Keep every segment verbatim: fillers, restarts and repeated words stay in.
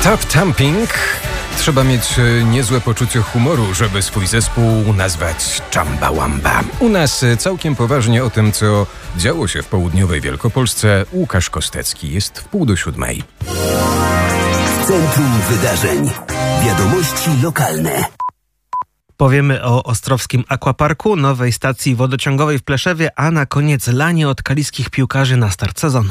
Top Thumping. Trzeba mieć niezłe poczucie humoru, żeby swój zespół nazwać Czamba-Wamba. U nas całkiem poważnie o tym, co działo się w południowej Wielkopolsce. Łukasz Kostecki jest w pół do siódmej. Centrum Wydarzeń. Wiadomości lokalne. Powiemy o Ostrowskim Aquaparku, nowej stacji wodociągowej w Pleszewie, a na koniec lanie od kaliskich piłkarzy na start sezonu.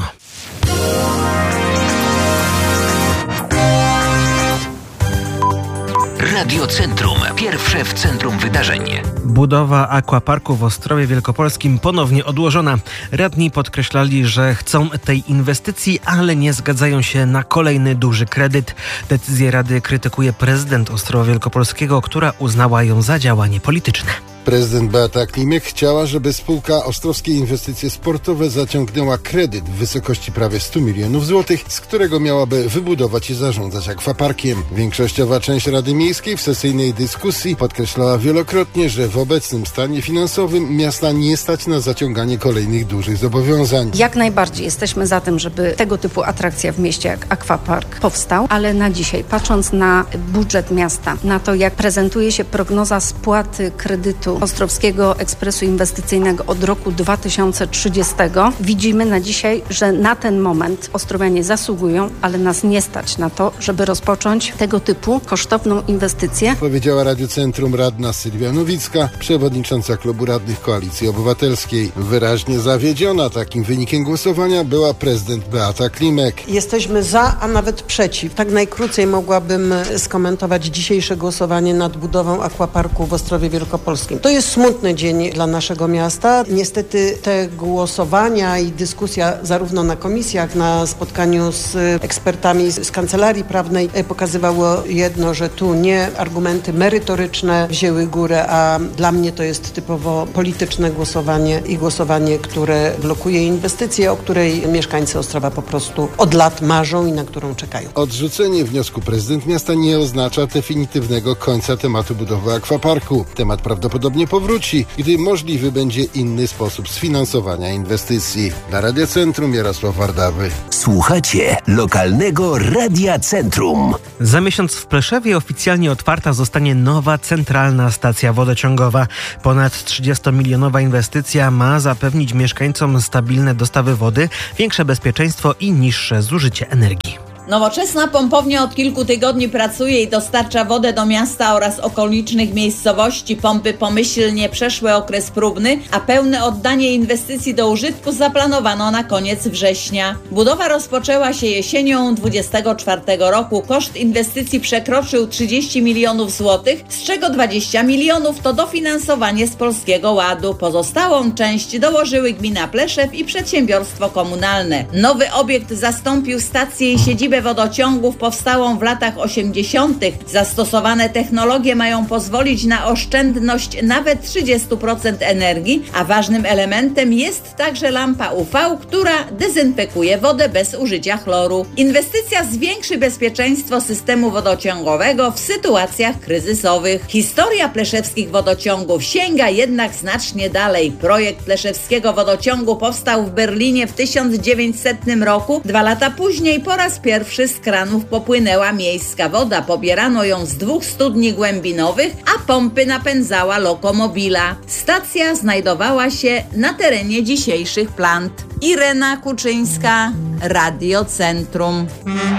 Radio Centrum. Pierwsze w centrum wydarzeń. Budowa aquaparku w Ostrowie Wielkopolskim ponownie odłożona. Radni podkreślali, że chcą tej inwestycji, ale nie zgadzają się na kolejny duży kredyt. Decyzję Rady krytykuje prezydent Ostrowa Wielkopolskiego, która uznała ją za działanie polityczne. Prezydent Beata Klimek chciała, żeby spółka Ostrowskie Inwestycje Sportowe zaciągnęła kredyt w wysokości prawie stu milionów złotych, z którego miałaby wybudować i zarządzać akwaparkiem. Większościowa część Rady Miejskiej w sesyjnej dyskusji podkreślała wielokrotnie, że w obecnym stanie finansowym miasta nie stać na zaciąganie kolejnych dużych zobowiązań. Jak najbardziej jesteśmy za tym, żeby tego typu atrakcja w mieście jak akwapark powstał, ale na dzisiaj, patrząc na budżet miasta, na to jak prezentuje się prognoza spłaty kredytu Ostrowskiego Ekspresu Inwestycyjnego od roku dwa tysiące trzydziestego, widzimy na dzisiaj, że na ten moment ostrowianie zasługują, ale nas nie stać na to, żeby rozpocząć tego typu kosztowną inwestycję. Powiedziała Radiu Centrum radna Sylwia Nowicka, przewodnicząca klubu radnych Koalicji Obywatelskiej. Wyraźnie zawiedziona takim wynikiem głosowania była prezydent Beata Klimek. Jesteśmy za, a nawet przeciw. Tak najkrócej mogłabym skomentować dzisiejsze głosowanie nad budową akwaparku w Ostrowie Wielkopolskim. To jest smutny dzień dla naszego miasta. Niestety te głosowania i dyskusja zarówno na komisjach, na spotkaniu z ekspertami z Kancelarii Prawnej pokazywało jedno, że tu nie argumenty merytoryczne wzięły górę, a dla mnie to jest typowo polityczne głosowanie i głosowanie, które blokuje inwestycję, o której mieszkańcy Ostrowa po prostu od lat marzą i na którą czekają. Odrzucenie wniosku prezydent miasta nie oznacza definitywnego końca tematu budowy akwaparku. Temat prawdopodobnie powróci, gdy możliwy będzie inny sposób sfinansowania inwestycji. Na Radio Centrum Jarosław Wardawy. Słuchacie lokalnego Radia Centrum. Za miesiąc w Pleszewie oficjalnie otwarta zostanie nowa centralna stacja wodociągowa. Ponad trzydziestomilionowa inwestycja ma zapewnić mieszkańcom stabilne dostawy wody, większe bezpieczeństwo i niższe zużycie energii. Nowoczesna pompownia od kilku tygodni pracuje i dostarcza wodę do miasta oraz okolicznych miejscowości. Pompy pomyślnie przeszły okres próbny, a pełne oddanie inwestycji do użytku zaplanowano na koniec września. Budowa rozpoczęła się jesienią dwudziestego czwartego roku. Koszt inwestycji przekroczył trzydzieści milionów złotych, z czego dwadzieścia milionów to dofinansowanie z Polskiego Ładu. Pozostałą część dołożyły gmina Pleszew i przedsiębiorstwo komunalne. Nowy obiekt zastąpił stację i siedzibę wodociągów powstałą w latach osiemdziesiątych. Zastosowane technologie mają pozwolić na oszczędność nawet trzydzieści procent energii, a ważnym elementem jest także lampa U V, która dezynfekuje wodę bez użycia chloru. Inwestycja zwiększy bezpieczeństwo systemu wodociągowego w sytuacjach kryzysowych. Historia pleszewskich wodociągów sięga jednak znacznie dalej. Projekt pleszewskiego wodociągu powstał w Berlinie w tysiąc dziewięćsetnym roku. Dwa lata później po raz pierwszy z kranów popłynęła miejska woda. Pobierano ją z dwóch studni głębinowych, a pompy napędzała lokomobila. Stacja znajdowała się na terenie dzisiejszych plant. Irena Kuczyńska, Radio Centrum.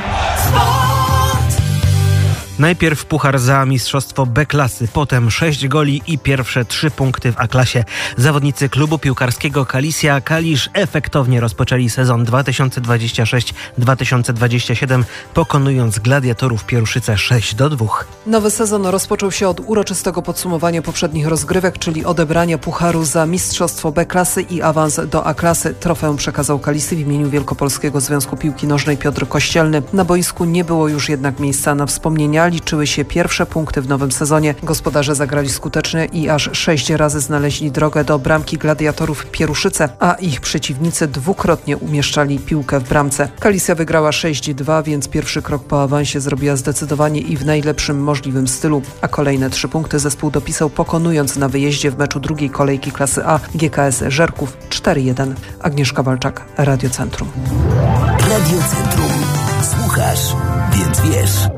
Najpierw puchar za mistrzostwo B-klasy, potem sześć goli i pierwsze trzy punkty w A-klasie. Zawodnicy klubu piłkarskiego Kalisja Kalisz efektownie rozpoczęli sezon dwa tysiące dwudziesty szósty dwa tysiące dwudziesty siódmy, pokonując Gladiatorów Pieruszyce sześć do dwóch. Nowy sezon rozpoczął się od uroczystego podsumowania poprzednich rozgrywek, czyli odebrania pucharu za mistrzostwo B-klasy i awans do A-klasy. Trofeum przekazał Kalisy w imieniu Wielkopolskiego Związku Piłki Nożnej Piotr Kościelny. Na boisku nie było już jednak miejsca na wspomnienia. Liczyły się pierwsze punkty w nowym sezonie. Gospodarze zagrali skutecznie i aż sześć razy znaleźli drogę do bramki Gladiatorów Pieruszyce, a ich przeciwnicy dwukrotnie umieszczali piłkę w bramce. Kalisja wygrała sześć dwa, więc pierwszy krok po awansie zrobiła zdecydowanie i w najlepszym możliwym stylu, a kolejne trzy punkty zespół dopisał, pokonując na wyjeździe w meczu drugiej kolejki klasy A G K S Żerków cztery jeden. Agnieszka Walczak, Radio Centrum. Radio Centrum. Słuchasz, więc wiesz.